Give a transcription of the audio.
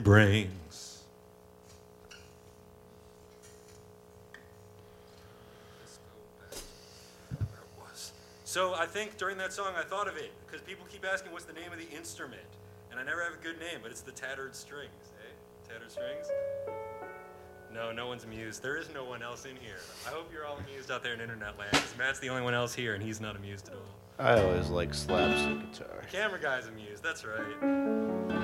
brings. So I think during that song I thought of it, because people keep asking what's the name of the instrument, and I never have a good name, but it's the tattered strings, eh? Tattered strings? No, no one's amused. There is no one else in here. I hope you're all amused out there in internet land, because Matt's the only one else here, and he's not amused at all. I always like slapstick guitar. The camera guy's amused, that's right.